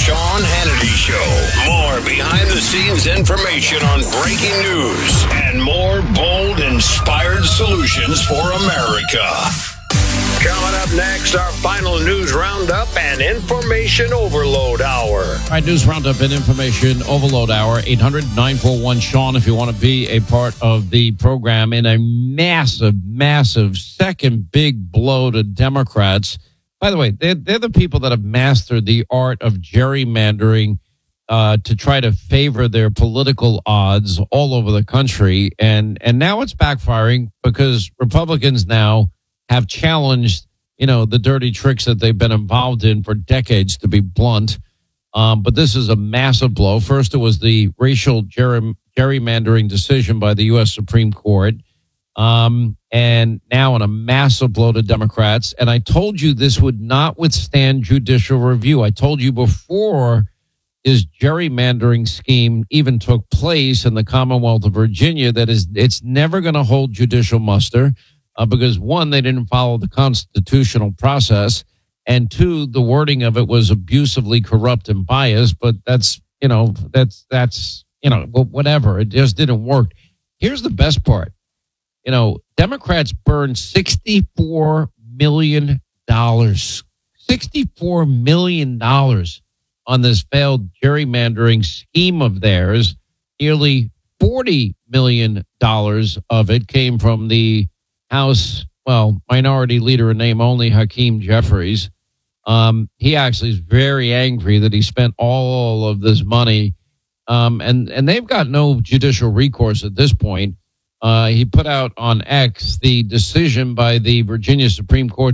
Sean Hannity Show. More behind-the-scenes information on breaking news and more bold, inspired solutions for America. Coming up next, our final news roundup and information overload hour. All right, news roundup and information overload hour. 800-941-SEAN if you want to be a part of the program. In a massive second big blow to Democrats. By the way, they're the people that have mastered the art of gerrymandering to try to favor their political odds all over the country. And now it's backfiring because Republicans now have challenged, the dirty tricks that they've been involved in for decades, to be blunt. But this is a massive blow. First, it was the racial gerrymandering decision by the U.S. Supreme Court. And now in a massive blow to Democrats. And I told you this would not withstand judicial review. I told you before this gerrymandering scheme even took place in the Commonwealth of Virginia that it's never going to hold judicial muster. Because one, they didn't follow the constitutional process, and two, the wording of it was abusively corrupt and biased. But that's whatever. It just didn't work. Here's the best part. Democrats burned $64 million. $64 million on this failed gerrymandering scheme of theirs. Nearly $40 million of it came from the House, minority leader in name only, Hakeem Jeffries. He actually is very angry that he spent all of this money, and they've got no judicial recourse at this point. He put out on X the decision by the Virginia Supreme Court